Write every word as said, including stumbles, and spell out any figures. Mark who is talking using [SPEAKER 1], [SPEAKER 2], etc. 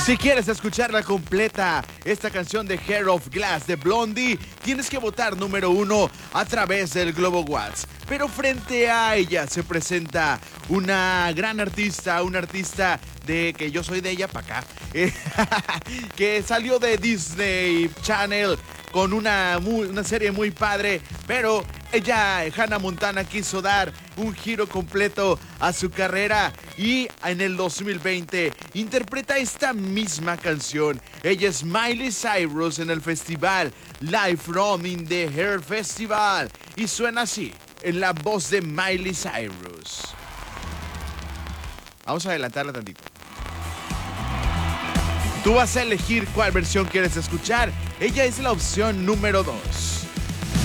[SPEAKER 1] Si quieres escucharla completa, esta canción de Hair of Glass de Blondie, tienes que votar número uno a través del Globo Watts. Pero frente a ella se presenta una gran artista, una artista de que yo soy de ella para acá, eh, que salió de Disney Channel con una, muy, una serie muy padre, pero ella, Hannah Montana, quiso dar un giro completo a su carrera y en el dos mil veinte interpreta esta misma canción. Ella es Miley Cyrus en el festival Live from in the Hair Festival y suena así, en la voz de Miley Cyrus. Vamos a adelantarla tantito. Tú vas a elegir cuál versión quieres escuchar. Ella es la opción número dos.